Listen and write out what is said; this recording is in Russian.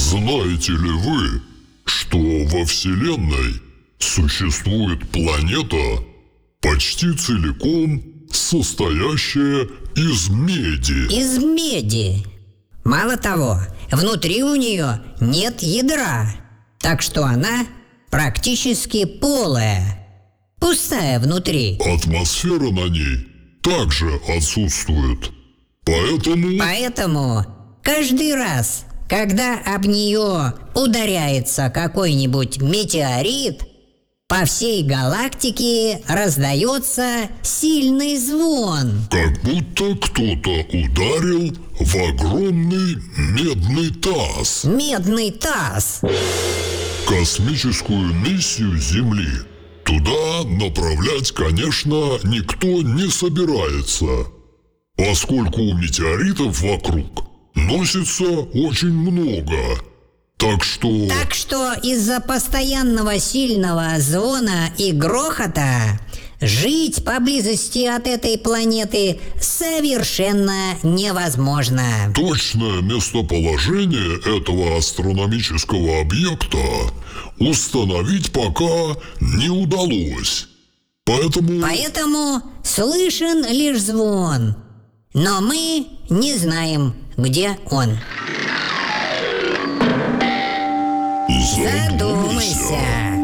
Знаете ли вы, что во Вселенной существует планета, почти целиком состоящая из меди? Из меди. Мало того, внутри у нее нет ядра, так что она практически полая, пустая внутри. Атмосфера на ней также отсутствует. Поэтому каждый раз, когда об нее ударяется какой-нибудь метеорит, по всей галактике раздается сильный звон. Как будто кто-то ударил в огромный медный таз. Медный таз. Космическую миссию Земли туда направлять, конечно, никто не собирается, поскольку метеоритов вокруг носится очень много. Так что из-за постоянного сильного звона и грохота жить поблизости от этой планеты совершенно невозможно. Точное местоположение этого астрономического объекта установить пока не удалось. Поэтому слышен лишь звон. Но мы не знаем, где он. Задумайся.